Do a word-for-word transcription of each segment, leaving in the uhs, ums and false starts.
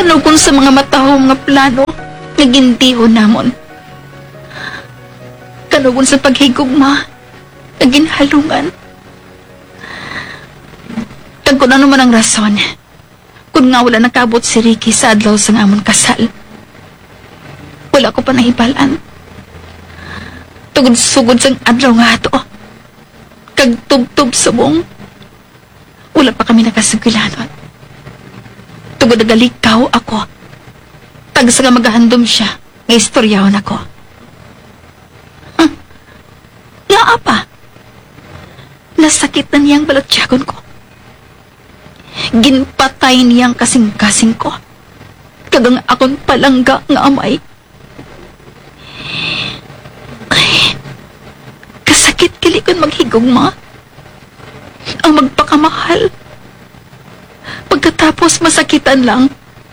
Kanugon sa mga matahong nga plano nga gintiho namon. Kanugon sa paghigugma nga ginhalungan. Tag kung ano man ang rason, kung nga wala nakabot si Ricky sa adlaw sa amon kasal, wala ko pa nahibalan. Tugod-sugod sang adlaw nga ato, kag tub-tub subong, wala pa kami nakasugilanon. Tugod nagalikaw ako, tag sa nga magahandom siya, nga istoryahon ako. Huh? Nga apa? Nasakit na niyang balotyagon ko. Ginpatay niyang kasing-kasing ko. Kagang akong palangga nga amay. Ay, kasakit kilikon maghigugma. Ang magpakamahal. Pagkatapos masakitan lang.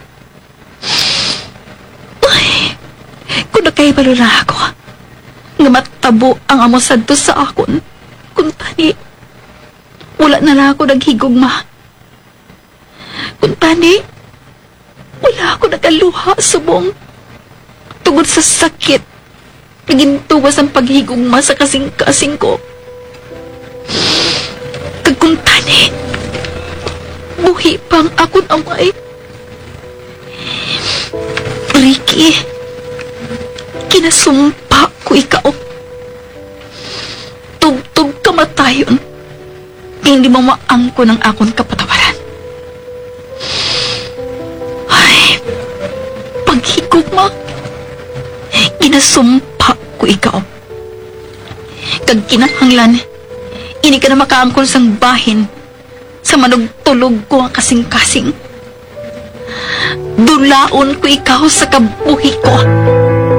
Ay, kung nakaibalo na ako, nga matabo ang amo sadto sa akon, kung tani, wala na lang ako naghigugma. Kung tani, wala ako nagaluha subong. Tungod sa sakit, nagintuwas ang paghigugma sa kasing-kasing ko. Kag kung tani, buhi pang akon amay. Ricky, kinasumpa ko ikaw. Tugtog kamatayon, hindi mo maangko ng akon kapatawaran. Ay, paghigugma, kinasumpa ko ikaw. Kag kinahanglan, ini ka na makaangkon sang bahin sa manugtulog ko ang kasing-kasing. Dulaon ko ikaw sa kabuhi ko.